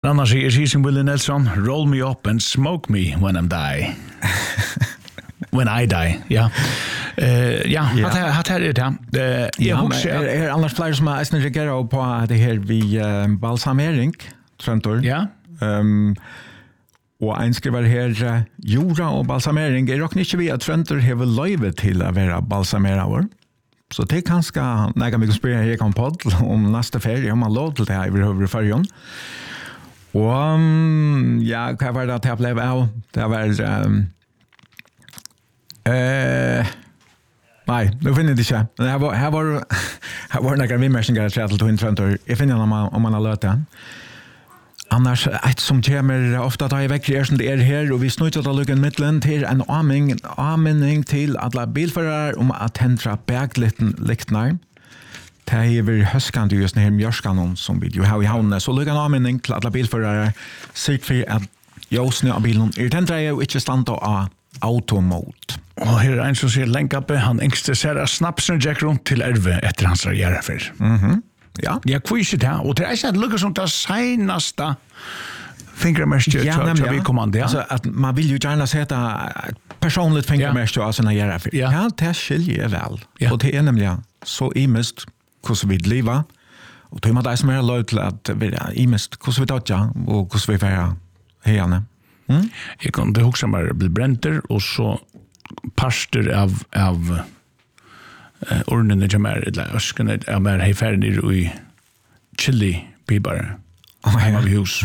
Annars är som Willie Nelson, roll me up and smoke me when I'm die. When I die, ja. Att här är det. Annars flere som har reagerat på det här vid balsamering, Tröntor. Ja. Och en skriver här, jorda och balsamering är dock inte vi att Tröntor har löjvet till att vara balsamerare. Så det kan ska när vi spela här kan podd om nästa ferie om man lov till det här över förrjon. Och ja, vad var det att jag blev av? Det var nej, nu finner det inte. Men här var några vimmersningar att träta till Tröntor. Jag finner om man har löt det. Annars, ett som kommer ofta tar i vekk det här, och vi snøyter til lukken middelen til en anmenning til alle bilførere om at hendre beglyktene. Det er høskende just her mjørskene som vi jo har i havnene. Så lukken anmenning til alle bilførere sikt for at ljøsene av bilen tendre og ikke stand av automode. Og her er en som sier lenkappe, han engste ser snapsen Jack rundt til erve etter hans gjerrefer. Ja. Ja, kvise det. Og det er ikke at det lukker som det senaste fingermärke vi kommande. Ja. Alltså att man vill ju gärna sätta ett personligt fingermärke av sina gärna. Ja, det skiljer väl. Och det är nämligen så imest hur vi lever. Och det är man där som är löjt till att vara imest hur vi tar och hur vi färger hejane. Jag kan det också bara bli bränter och så parster av ordnene som eller öskene är här färdig i chili bibar. Hemma vid hus.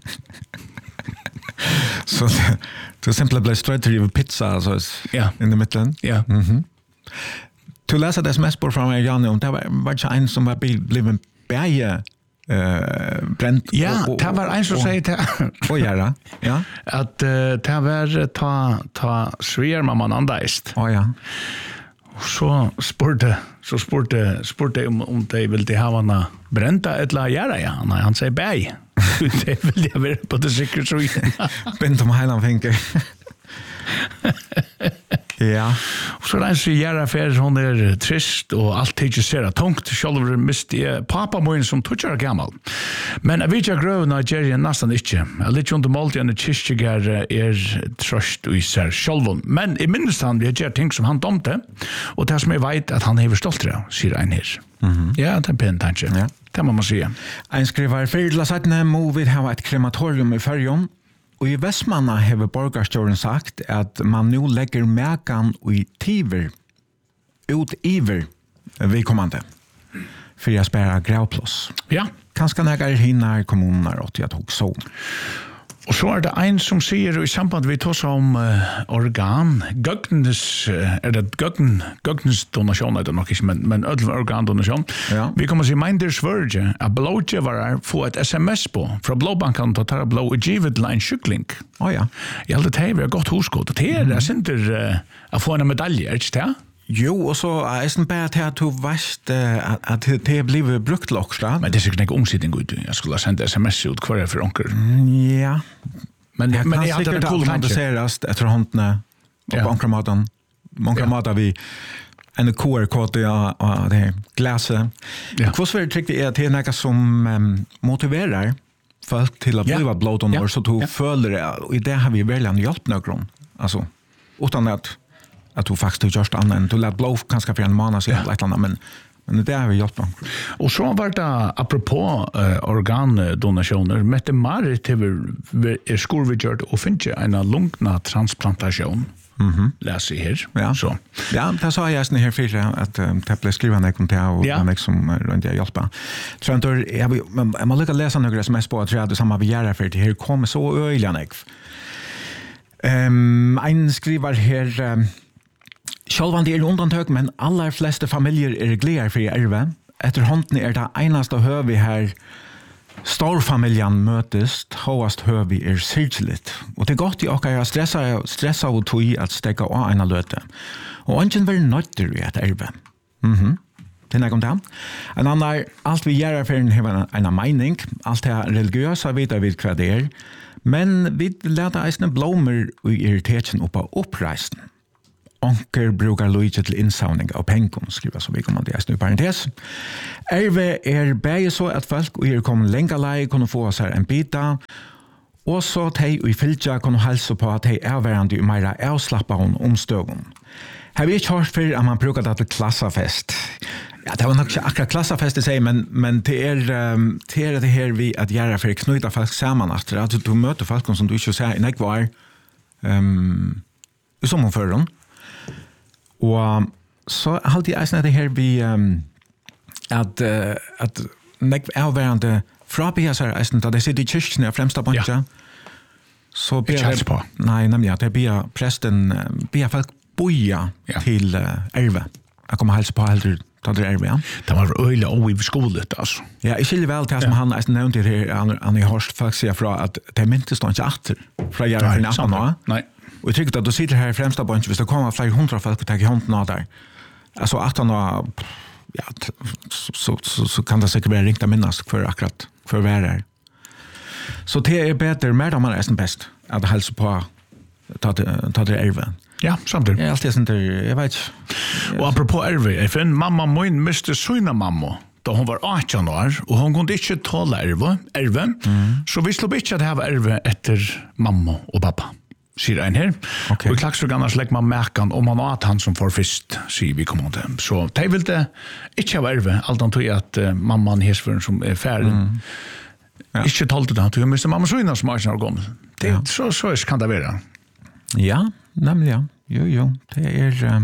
Så det simpelt blir straight to pizza alltså in the mitten. Ja. Du läser det sms-spår från mig, Janne, om det var inte en som var bliven bärge bränt. Ja, det var en som säger det. Ja. Att det var ta svär man andaist. Ja. Så spurte om de ville ha henne bränta eller göra, ja. Nej, han säger bäj. Det vill jag vara på det säkert så igen. Bint om heilan finker. Ja. Och så den så göra för hon är trist och allt tycker ser tungt. Själv mist pappa min som touchar gammal. Men jag vet jag gröv Nigeria nästan inte. Jag lite under Maltian och Chichigar tröst i sig själv. Men i minst han vi gör ting som han domte och det som jag vet att han är stolt det säger en här. Ja, det är en tanke. Ja. Det må man säga. En skriver för att må vi ha ett krematorium i Färjön. Och i Västmanna har borgarstjåren sagt att man nu lägger mäkan i tiver ut iver vid kommande för att spara gravplås. Ja. Kanske nägar hinnar kommuner åt jag tog så. Och så är det en som säger i samband vi tar om organ, gögnes, är det gögnes donation är det nog inte, men ödel organdonation. Ja. Vi kommer att se minders verge, att blågivare får ett sms på från blåbanken att ta blå och givet en kyckling. Ja. Jag hade det här gott husgått och det är inte att få en medalj, är det det? Jo, och så är det bara att du vet att det blir brukt också. Men det är säkert inte omsättning ut. Jag skulle ha sänt sms ut kvar för onker. Ja. Men jag hade det cool att säga efter håndna och onkermaten. Onkermaten vi en QR-kod och det glaset. Hur svårt tycker jag att det är något som motiverar folk till att bli blodonor så du följer det. Och i det har vi väl en hjälp någon. Alltså utan att du faktiskt just annan du lät blå kanske för en månad så ett annat men det har vi gjort. Och så var det apropå organdonationer Mette Marit är skolvidgjort och finns en lungna transplantation. Läs i här. Ja. Så. Ja, det sa jag här för att det blev skriven en konto och mig som runt jag hjälpa. Tröntor jag måste lycka läsa några sms på att det samma vi gör för det här kommer så öjliga en skriver här självan det är undantag men alla flesta familjer är glada för erve. Efter hånden är det enaste hör vi här storfamiljen mötes, håast hör vi är syrligt. Och det är gott jag kan stressa och tog att stäcka av en löte. Och ingen vill nötter i att erve. Det är något om en annan, allt vi gör för en mening, allt det religiösa vet vi vad det är. Men vi lärde eisne blommor i irriteten oppa oppreisen. onker brukar lojt til innsavning av pengen, skriver som vi kommer til i parentes. Erve bare så at folk og kommet lenge lei kunne få seg en bita, og så de i fylgja kunne helse på at de værende i mer avslappa omstøven. Har vi ikke hørt før at man bruker det til klassafest? Ja, det var nok ikke akkurat klassafest i seg, men det er det her vi at gjøre for å knyte folk sammen etter. At du møter folk som du ikke ser i nekvar i sommerføren. Og så halte jeg eisen det her vi at nekvar avværende frabia seg eisen, da de sitter i kyrkene og fremsta på ikke. Så ber jeg på. Nei, nemlig at jeg ber presten, ber folk boja til Erve. Jeg kommer helse på heller ta det Erve, ja. Det var øyla og i skolet, altså. Ja, jeg skiljer vel til som han nevnte her, han har hørt folk sier fra at det myntes da ikke atter fra jeg for natten nå. Nei. Og jeg trykker at du sitter her i fremsta bunch, hvis det kommer flere 100 folk og tar i hånden av der. Altså 18 år, ja, så kan det sikkert være ringt av minnast for akkurat, for å være her. Så det er bedre, mer da man er best, at helse på ta det Erve. Ja, samtidig. Jeg er alltid sånn der, jeg vet ikke. Og apropos Erve, jeg finner mamma min miste sønne mamma da hun var 18 år, og hun kunne ikke tåle Erve, så vi slår ikke at det var Erve etter mamma og pappa, sier en her. Okay. Og i Klaksvik annars legger man merken om han at han som får først, sier vi kommer til. Så de vil det ikke ha Erve, alt han tror at mammaen hesføren som er ferdig, ikke talte det, du mister mamma sønne som er gammel. Så kan det være. Ja, nemlig, ja. Jo, det er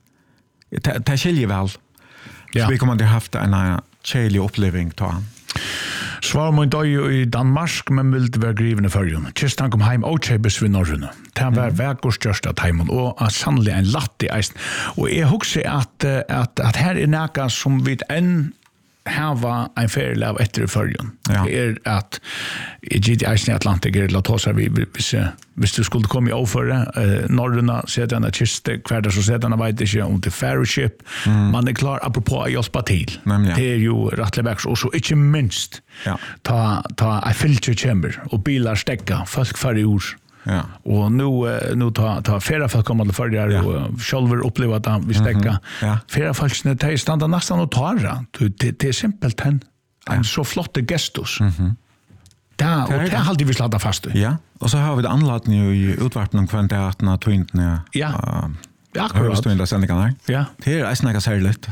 det skiljer vel. Så vi kommer til å haft en kjelig oppleving til han. Svar må døy i Danmark, men vil det være grivende førjen. Kist han kom heim og kjøpes ved Norrøna. Det var vekkors største av heimen, og sannelig en latt i eisen. Og jeg husker at her er nækka som vi enn hava en ferie av etter førjen. Det er at i GT Eisen i Atlantik la ta seg hvis du skulle komme i overføre Norrøna, setter han kiste hver så setter han vet ikke om det fellowship man er klar apropos å hjelpe til det er jo rettelig veks og så ikke minst ta en filter kommer og bilar stekka folk færre i ord. Ja. Och nu tar flera folk kommer till förr och själva upplever att vi stäcka. Flera folk när det stannar nästan och tar det är simpelt en så flott gestus. Där och det har vi slagit fast. Ja. Och så har vi det anledning i utvarpningen kvantitaten av twinten. Ja. Akkurat. Ja. Det är snacka särskilt.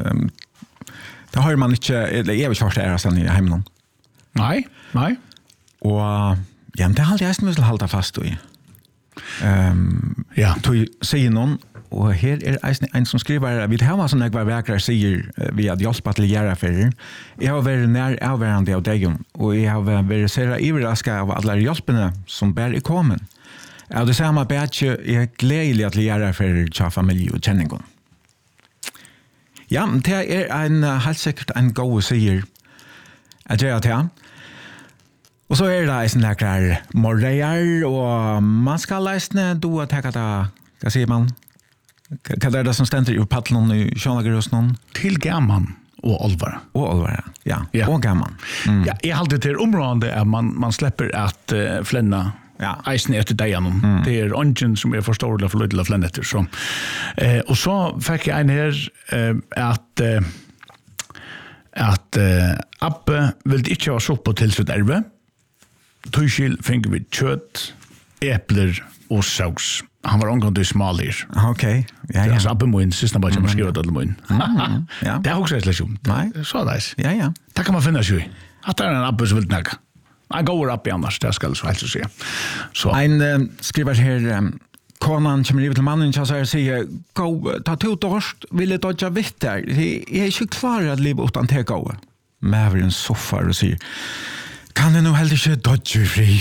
Det har man inte jag vet inte vart det är sen i hemmen. Nej. Och ja, men det har jeg vil holde fast i. Du sier noen, og her er en som skriver, vi har sånn jeg var vekkere sier vi hadde hjulpet til gjæreferer. Jeg har vært nær avværende av deg, og jeg har vært særlig iverrasket av alle hjelpene som bare er kommet. Av det samme bedre er gledelig til gjæreferer til familie og kjenningen. Ja, men det er helt sikkert en god sier at jeg har til. Og så er det en sånn morreier, og man skal leisne du og tenke det, hva sier man? Hva er det som stender i paddelen i Sjønager hos noen? Til gamman og olvare. Og olvare, ja. Og gamman. Ja, jeg halte til området at man slipper at flenna eisen etter deg gjennom. Det er ungen som er forståelig for løydelig å flenne etter. Så. Og så fikk jeg en her at Abbe ville ikke ha sopp på tilsett Erve. Tøyskil finner vi kjøtt, epler og saus. Han var omgående i smalir. Ok, ja. Så Abbe Moin, siste bare kommer skrive til Moin. Det er også et slags om. Nei. Så er det. Ja. Det kan man finne seg i. At det er en Abbe som vil snakke. Han går opp i annars, det skal jeg så helst å si. En skriver her, konan kommer livet til mannen og sier, ta to dårst, vil jeg dodja vitt der. Jeg er ikke klar at livet utan te gå. Mæver en sofa og sier, kan jeg nå heller ikke dodge fri?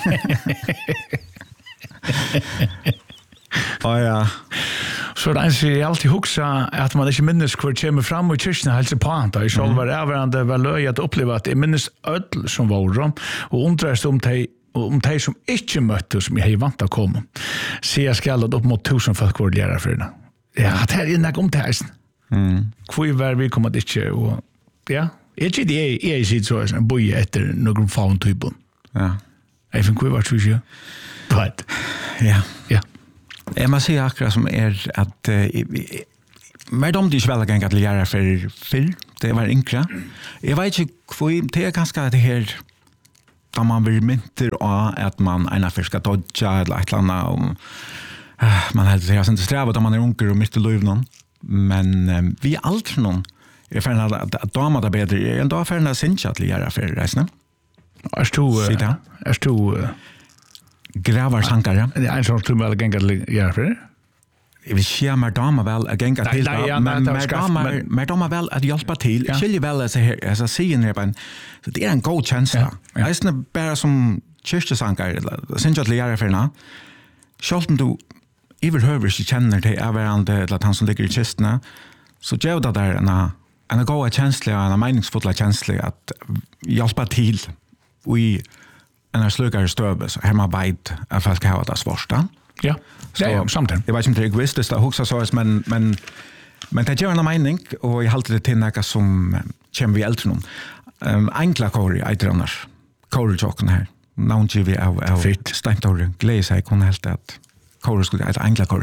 Ja. Så det eneste jeg alltid husker at man ikke minnes hvor det kommer frem i kyrkene helse på han. Da jeg selv var avhørende var løy at oppleve at jeg minnes ødel som var rom, og undres om de som ikke møtte som jeg vant å komme. Så jeg skal opp mot 1000 folk var lærer for det. Ja, det er innak om teisen. Hvor var vi kommet ikke, og ja, jeg tror det er sitt så en bøye etter noen faun-typen. Ja. Jeg finner hvor var det ikke? Du vet. Ja. Jag måste säga akkurat som att men de inte väl gänga till göra för det var inkra. Jag vet inte vad det är ganska det här där man vill mynter av att man ena för ska dodga eller ett annat om man hade sig inte sträva då man är unker och mitt i livet men vi allt någon är för att damer där bättre ändå för att synja till göra för resten. Är du gravar sankare. Det är en sån som väl gänga till göra för. Vi ser mer damer väl att gänga till men mer damer väl att hjälpa till. Skiljer väl så här alltså sen här så det är en god känsla. Det är bara som kyrksankare eller synja till göra för Självt du överhuvud känner dig överande eller att han som ligger i kistna så gör det där en god känsla och en meningsfull känsla att hjälpa till i en slugare stöve så hemarbete att folk har det svårt. Ja, det är samtidigt. Jag vet inte egoistiskt att huxa så men det gör en mening och jag håller det till något som kommer vi äldre någon. Enkla kåri, jag tror annars. Kåri-jocken här. Navngiv vi av Steintor Gleis här kunne helt att kåri skulle ett enkla kåri.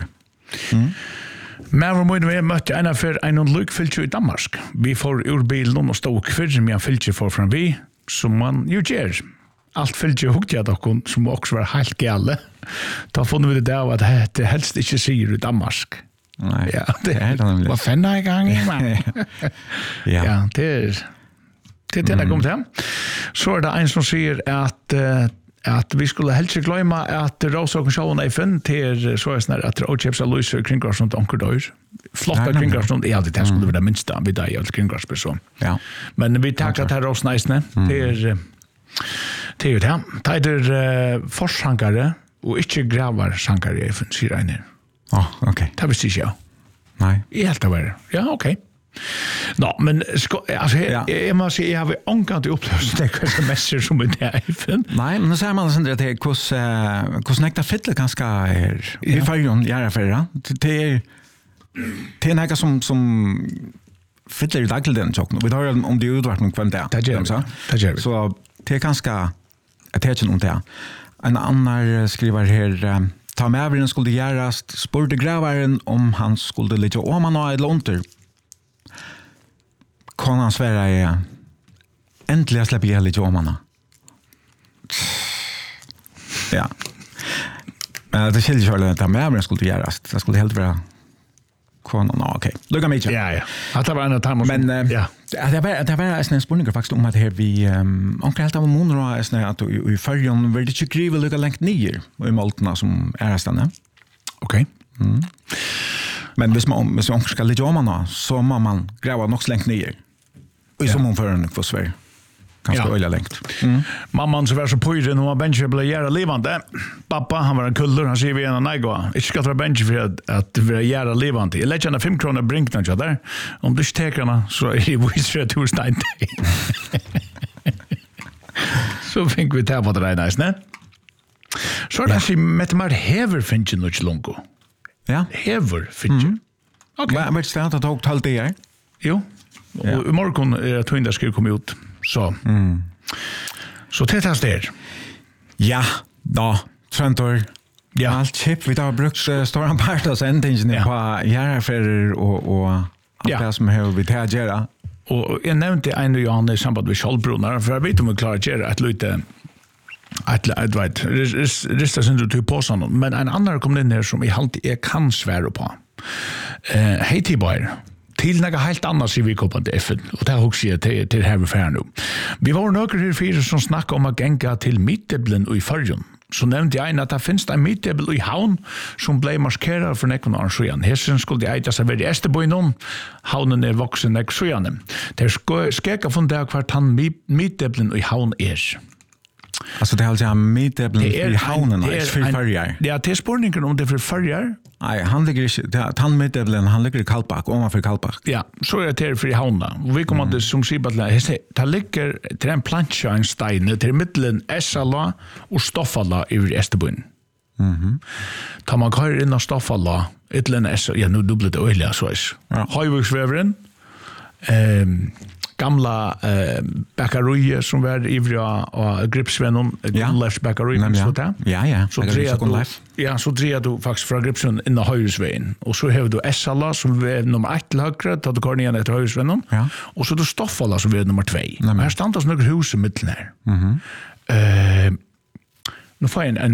Men vi møtte en for en lykfylke i Danmark. Vi får ur bilen og stod kvirr med en fylke for fram vi, som man jo gjør. Alt fylke hukte jeg dere, som også var helt gale. Da funnet vi det av at det helst ikke sier i Danmark. Nej, ja, det är det nämligen. Vad fan är igång i man? Ja, det är det kommer till. Så är det en som säger att vi skulle helst glömma att Rosåkern showen är finn till så är snart att Ochepsa Louise kringkarsson onkel dör. Flotta kringkarsson är alltid det skulle vara det minsta vi där i allt kringkarsperson. Ja. Men vi tackar att Ros nice det är det är forshankare och inte gravar sankare i finn säger han. Ja, okej. Det visste jag. Nej. Helt över. Ja, okej. Nå, men alltså jag måste säga jag har ångat upplevt det semester som det är. Nej, men så är man sen det hur näkta fiddle ganska är i färjan göra för det är något som fiddle i dagligdagen så vi har om det utvartning kvant där. Det gör vi. Så det är ganska att det är inte det. En annan skriver här ta med över den skulle göras spurte gravaren om han skulle ligga om han har ett lonter. Kan han svära är äntligen släpper jag lite om han. Ja. Men det skulle ju ta med över den skulle göras. Det skulle helt vara okej. Lugga mig. Ja. Att vara en time men ja. Det var en spurning faktiskt om att här vi onkel helt av månader är att i färjan vill det ju skriva lite långt ner i Maltna som är stanna. Okej. Men hvis man ska ligga om man så må man gräva nog längt ner. Och som hon för en för Sverige. Kanske öliga längt. Mamman så var så pojre när man bench blev göra levande. Pappa han var en kuller han säger vi en nägå. Inte ska vara bench för att vara göra levande. Jag lägger 5 kronor brinkna så där. Om du stekarna så är det visst att du stein. Så fick vi ta på det där nice, ne? Så där så med mer hever finns ju något långt. Ja, hever finns ju. Okej. Men det har tagit halvt det här. Jo. Och imorgon är att hundar ska komma ut. Så. Så tätast där. Ja, då. Trentor. Ja. Allt chip vi har brukt stora part av sändningen på järnfärger och allt det som har vi tar göra. Och jag nämnde en och Johan i samband med Kjallbrunnar för jag vet om vi klarar att göra ett lite rista sin till påsan. Men en annan kom in här som jag alltid kan svära på. Hej Tibar. Till något helt annat så vi kommer till FN och det har också till här vi fär nu. Vi var några här fyra som snackade om att gänga till Mitteblen och i Färjön. Så nämnde jag att det finns en Mittebel i Havn som blev maskerad för nekon år sedan. Hessen skulle det äta sig vid Esterbøynon. Havnen är vuxen nek sedan. Det är skräcka från det kvart han Mitteblen i Havn är. Alltså det är alltså Mitteblen i Havnen för Färjar. Ja, det är spårningen om det för Färjar. Nej, han ligger inte han Mitteblen, han ligger i Kalpak, ovanför Kalpak. Ja, så är det för i Havna. Och vi kommer att som Sibatla, det ligger till en plancha en stein till mittlen Essala och Stoffala över Esterbøyn. Tar man kör in och Stoffala, ytterligare Essala, ja nu dubblet öliga så är. Höjvuxvävren, gamla bakarie som var ivriga och Gripsvennen Leifs bakarie så där. Ja. Så drejer du faktiskt från Gripsvennen in i Höjsvägen och så har du Essala som är nummer 1 till högre då du går ner efter Höjsvännen. Ja. Och så du Stoffala som är nummer 2. Här stannar några hus i mitten här. Nu får jag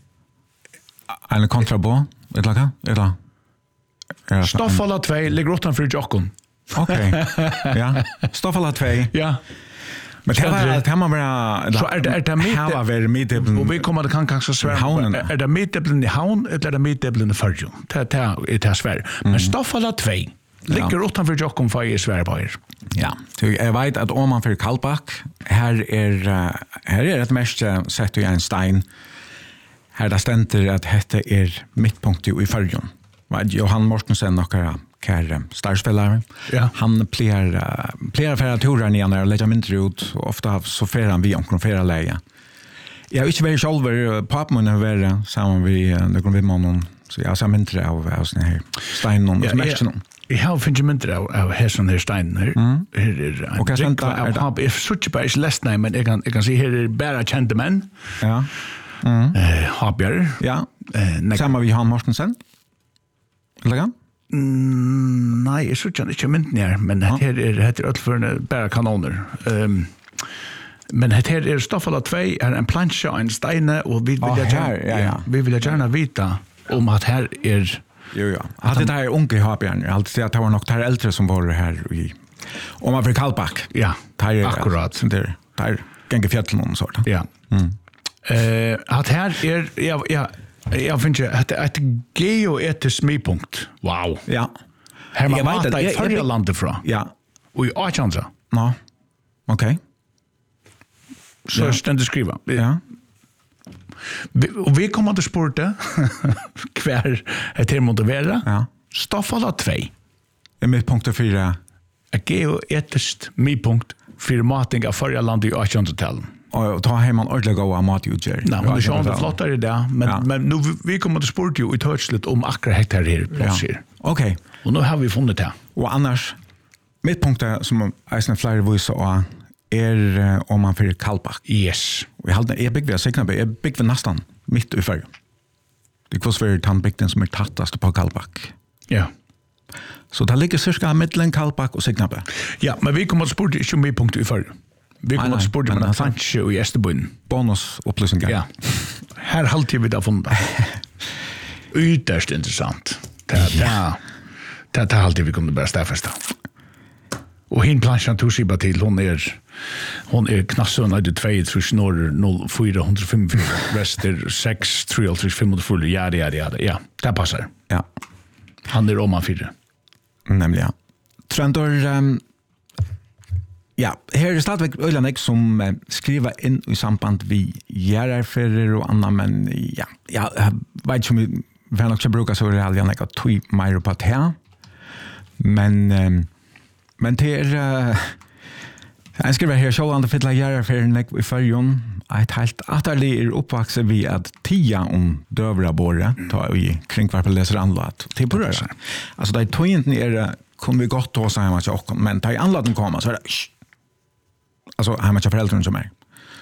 en kontrabå eller Stoffala 2 ligger utanför Jockon. Okej. Ja. Stoffala 2. Ja. Men det här man bara så det mitt här var mitt och vi kommer det kan kanske svära är det mitt i Havn eller är det mitt i Färjön det är svär men Stoffala 2 ligger utanför Jockon för i Sverige. Ja, jag vet att om man för Kallback här är ett mest sett i en stein här där ständer att detta är mittpunkt i Färjön. Johan Mortensen och kär starspelare. Ja. Han plear för turer ner när lägger mindre ut och ofta så fer han vi omkring flera läge. Jag har inte varit själv papman över samman vi det kommer vi någon så jag ser mindre av såna här steinen och smärtan. Jag har finns mindre av hässon här steinen här. Och jag har such by last name men jag kan se här bara kända män. Ja. Habjar. Ja. Samma vi Johan Mortensen. Eller nej, jag tror inte mynt ner, men det heter öll för bara kanoner. Men det här är Stoffala 2 är en plancha, en steine och vi vill gärna veta om att här är Jo. Att det här unge habjärn, alltid att det var nog det här äldre som var här i om man för Kallback. Ja, akkurat. Det här gänge fjällen och sånt. Ja. Att här är jag finner att det är ett geoetisk smidpunkt. Wow. Ja. Här man matar i förra landet fra. Ja. Och i Achandra. Ja. Okej. Så jag ständer skriva. Ja. Och vi kommer att spårta kvar ett här motivera. Ja. Stoffala 2. Är mittpunkt 4. Ett geoetiskt smidpunkt för mating av förra landet i Achandra-talen. Och ta hem en ordentlig gåva matutgör. Nej, men det är inte flottare det. Men nu vi kommer att spårta ju i törsligt om akkurat hektar här plats här. Okej. Och nu har vi funnit det. Och annars, mittpunktet som eisen flera visar av är om man för Kallback. Yes. Och jag bygger vid Signaby, jag bygger nästan mitt i färg. Det var svårt tandbygden som är tattast på Kallback. Ja. Så det ligger cirka mittlen Kallback och Signaby. Ja, men vi kommer att spårta inte mittpunkt i färg. Vi kommer att spårta med en planche i Esterbyn. Bonusupplysningar. Ja. Här halvtid vi det funnit. Ytterst intressant. Det är alltid vi kommer att börja stäffesta. Och hin planschen tog sig bara till, hon är knassön i 2, 3, norr 04, 105, väster 6, 3, 504, ja, det passar. Ja. Han är oman 4. Nämligen, Trendor, ja, här är stadigvæk Øylandek som skriver in i samband vi gärarferer och annat, men ja, jag vet inte om vi har också brukat så real jag att tog mer på det. Men det är jag skriver här självande fylla gärarferen i Färjön ett helt atterlig är uppvaksen vid att tia om dövra borre ta i kringvarpen läser anlat till på det. Alltså det är tojen är kommer vi gott då säga man också, men ta i anlaten komma så är det alltså har man inte föräldrar som är.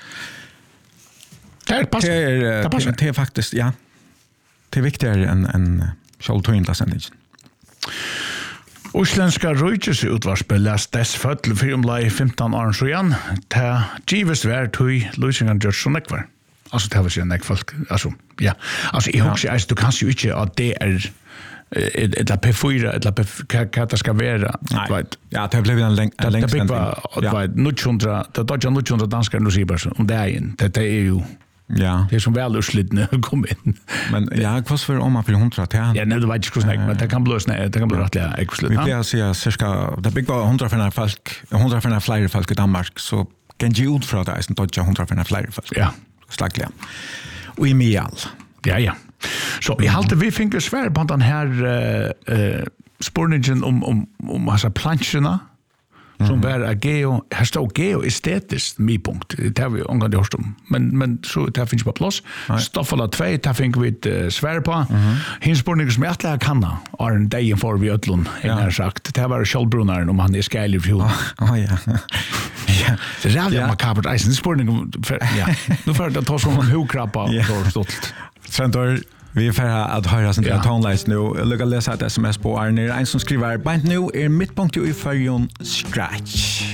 Det är faktiskt, ja. Det är viktigare än självtojenlasändningen. Osländska röjtjesutvarspel läst dess föttel för omlag 15 år sedan. Det gives värd tog lösningen gjort så nekvar. Alltså det var sig nekfolk. Alltså, ja. Alltså jag husker, du kan ju inte att det är ett P4 eller P det ska vara. Ja, det blev en längst. Det var 900 danskar nu säger om det är en. Det är ju ja. Det är som väl utslitna kom in. Men ja, vad för om man för 100 till. Ja, nej, det var inte så snägt, men det kan bli snägt, det kan bli rätt ja, exklusivt. Vi blir säga cirka det bygger 100 för fler folk i Danmark så kan ju ut från det är inte 100 för fler folk. Ja, slagliga. Och i Mial. Ja. Så i allt vi fick svär på den här spårningen om massa plancherna som var geo, här står geoestetiskt mipunkt. Det har vi omgående hørst om. Men så det finns på plats. Stoffala 2, det finns vi svär på. Hinspårning som jag ätla kan har en dag för vi ötlun, har sagt. Det var Kjellbrunaren om han är skälig för hon. Ja. Ja. Det är jävla makabert. Det är spårning, ja. Nu får jag ta som en hokrappa för stolt. Trentor, vi är färdiga att höra sånt här tonelines nu. Lycka läsa ett sms på Arne. En som skriver, bant nu mittpunkt i färgen scratch.